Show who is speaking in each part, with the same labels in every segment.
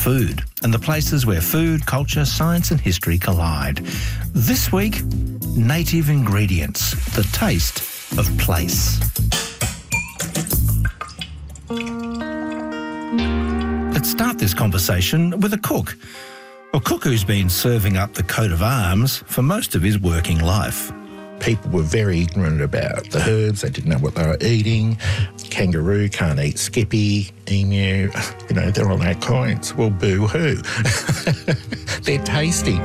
Speaker 1: food and the places where food, culture, science and history collide. This week, native ingredients, the taste of place. Let's start this conversation with a cook. A cook who's been serving up the coat of arms for most of his working life.
Speaker 2: People were very ignorant about the herbs. They didn't know what they were eating. Kangaroo can't eat skippy, emu. They're on our coins. Well, boo-hoo. They're tasty.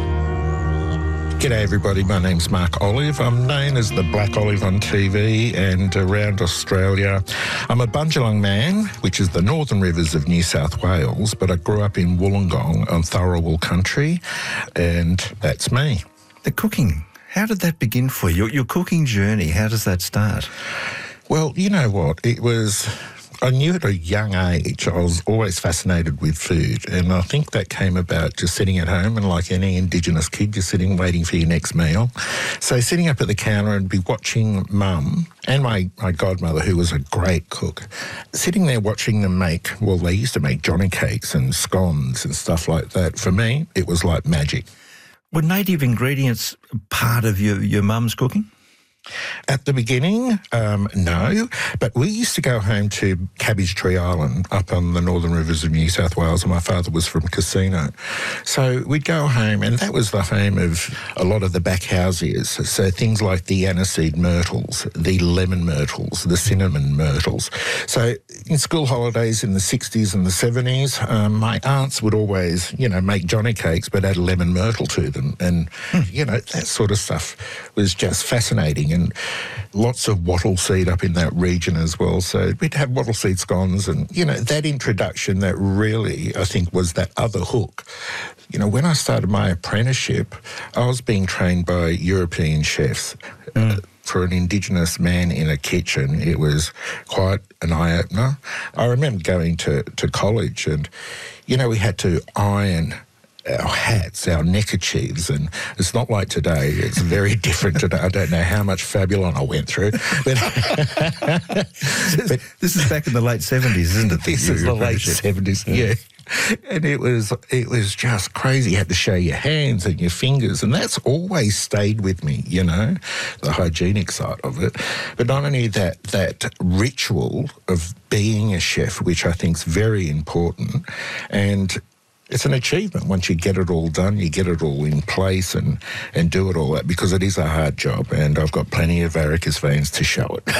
Speaker 2: G'day everybody, my name's Mark Olive. I'm known as the Black Olive on TV and around Australia. I'm a Bundjalung man, which is the northern rivers of New South Wales, but I grew up in Wollongong on Tharawal country, and that's me.
Speaker 1: The cooking, how did that begin for you? Your cooking journey, how does that start?
Speaker 2: Well, you know what, I knew at a young age I was always fascinated with food, and I think that came about just sitting at home, and like any Indigenous kid, you're sitting waiting for your next meal. So sitting up at the counter and be watching Mum and my godmother, who was a great cook, sitting there watching them make, well, they used to make Johnny cakes and scones and stuff like that. For me, it was like magic.
Speaker 1: Were native ingredients part of your mum's cooking?
Speaker 2: At the beginning, no, but we used to go home to Cabbage Tree Island up on the northern rivers of New South Wales, and my father was from Casino. So we'd go home, and that was the home of a lot of the back houses. So things like the aniseed myrtles, the lemon myrtles, the cinnamon myrtles. So in school holidays in the 60s and the 70s, my aunts would always, make Johnny cakes, but add a lemon myrtle to them. And, that sort of stuff was just fascinating. And lots of wattle seed up in that region as well. So we'd have wattle seed scones and, that introduction that really, I think, was that other hook. When I started my apprenticeship, I was being trained by European chefs. For an Indigenous man in a kitchen, it was quite an eye-opener. I remember going to college and, we had to iron our hats, our neckerchiefs, and it's not like today. It's very different today. I don't know how much Fabulon I went through. But
Speaker 1: this is back in the late 70s, isn't it?
Speaker 2: This is the late 70s, yeah. And it was just crazy. You had to show your hands and your fingers, and that's always stayed with me, the hygienic side of it. But not only that ritual of being a chef, which I think is very important, and it's an achievement once you get it all done, you get it all in place and do it all that, because it is a hard job, and I've got plenty of varicose veins to show it.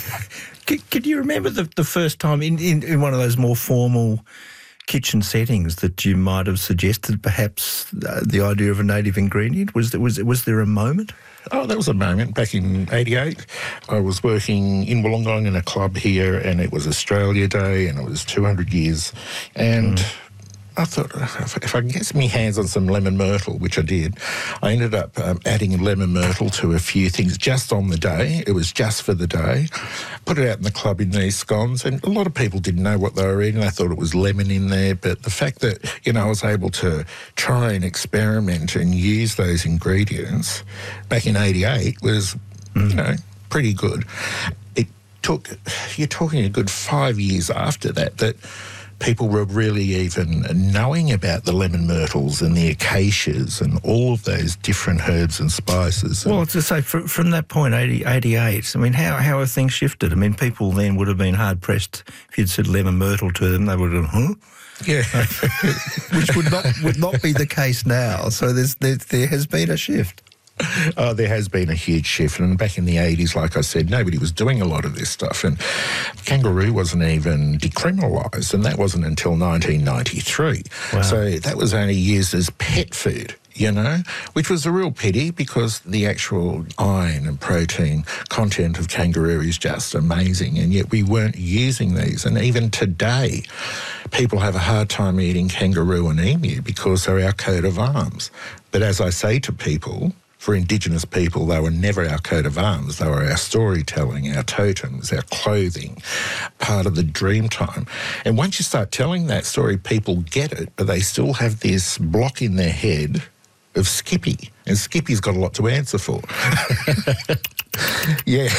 Speaker 1: Can you remember the first time in one of those more formal kitchen settings that you might have suggested perhaps the idea of a native ingredient? Was there a moment?
Speaker 2: Oh, that was a moment. Back in 88, I was working in Wollongong in a club here, and it was Australia Day, and it was 200 years, and I thought, if I can get my hands on some lemon myrtle, which I did, I ended up adding lemon myrtle to a few things just on the day. It was just for the day. Put it out in the club in these scones, and a lot of people didn't know what they were eating. They thought it was lemon in there, but the fact that, I was able to try and experiment and use those ingredients back in 88 was, pretty good. It took, you're talking a good 5 years after that people were really even knowing about the lemon myrtles and the acacias and all of those different herbs and spices.
Speaker 1: Well, to say, from that point, 88, I mean, how have things shifted? I mean, people then would have been hard-pressed if you'd said lemon myrtle to them. They would have gone, huh?
Speaker 2: Yeah.
Speaker 1: Which would not be the case now. So there has been a shift.
Speaker 2: Oh, there has been a huge shift. And back in the 80s, like I said, nobody was doing a lot of this stuff. And kangaroo wasn't even decriminalised, and that wasn't until 1993.
Speaker 1: Wow.
Speaker 2: So that was only used as pet food, which was a real pity, because the actual iron and protein content of kangaroo is just amazing, and yet we weren't using these. And even today, people have a hard time eating kangaroo and emu because they're our coat of arms. But as I say to people, for Indigenous people, they were never our coat of arms. They were our storytelling, our totems, our clothing, part of the dream time. And once you start telling that story, people get it, but they still have this block in their head of Skippy. And Skippy's got a lot to answer for. Yeah.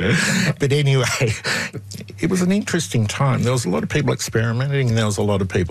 Speaker 2: But anyway, it was an interesting time. There was a lot of people experimenting, and there was a lot of people